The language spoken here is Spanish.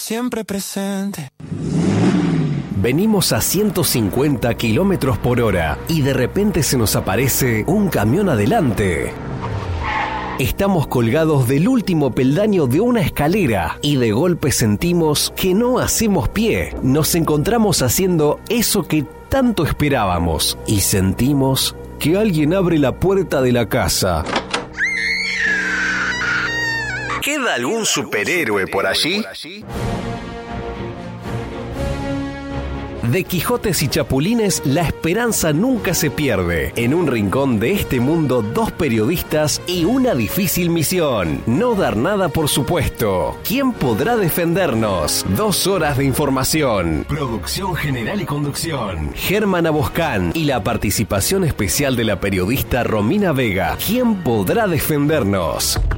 siempre presente. Venimos a 150 kilómetros por hora y de repente se nos aparece un camión adelante. Estamos colgados del último peldaño de una escalera y de golpe sentimos que no hacemos pie. Nos encontramos haciendo eso que tanto esperábamos y sentimos que alguien abre la puerta de la casa. ¿Queda algún superhéroe por allí? De Quijotes y Chapulines, la esperanza nunca se pierde. En un rincón de este mundo, 2 periodistas y una difícil misión: no dar nada por supuesto. ¿Quién podrá defendernos? 2 horas de información. Producción general y conducción: Germán Aboscán y la participación especial de la periodista Romina Vega. ¿Quién podrá defendernos?